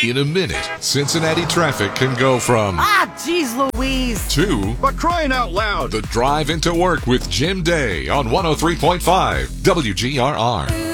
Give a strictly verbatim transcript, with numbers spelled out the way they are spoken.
In a minute, Cincinnati traffic can go from Ah, geez Louise. to But crying out loud. the drive into work with Jim Day on one oh three point five W G R R.